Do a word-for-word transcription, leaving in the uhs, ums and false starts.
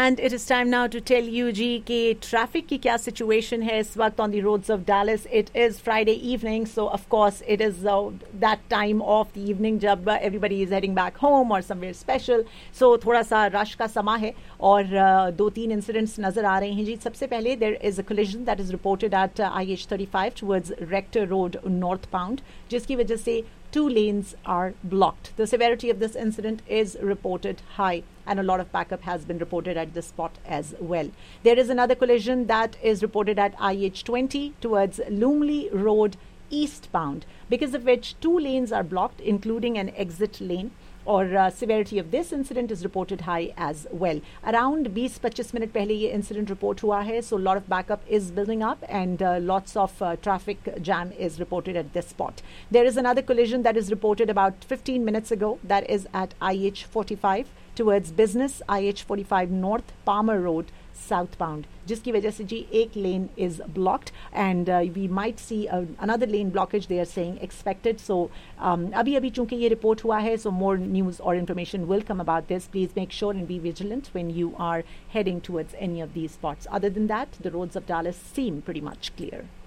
And it is time now to tell you जी कि traffic की क्या situation है इस वक्त on the roads of Dallas. It is Friday evening, so of course it is uh, that time of the evening जब uh, everybody is heading back home or somewhere special. So थोड़ा सा rush का समा है और uh, दो तीन incidents नजर आ रहे हैं जी. सबसे पहले there is a collision that is reported at uh, I H thirty-five towards Rector Road northbound, जिसकी वजह से two lanes are blocked. The severity of this incident is reported high, and a lot of backup has been reported at this spot as well. There is another collision that is reported at I H twenty towards Lumley Road eastbound, because of which two lanes are blocked, including an exit lane. और uh, severity of this incident is reported high as well. Around twenty to twenty minute पहले ये incident report हुआ है, so lot of backup is building up and uh, lots of uh, traffic jam is reported at this spot. There is another collision that is reported about fifteen minutes ago, that is at I H forty-five towards Business, I H forty-five North, Palmer Road, southbound, जिसकी वजह से जी एक lane is blocked and uh, we might see uh, another lane blockage, they are saying expected. So um, अभी अभी चूंकि ये report हुआ है, so more news or information will come about this. Please make sure and be vigilant when you are heading towards any of these spots. Other than that, the roads of Dallas seem pretty much clear.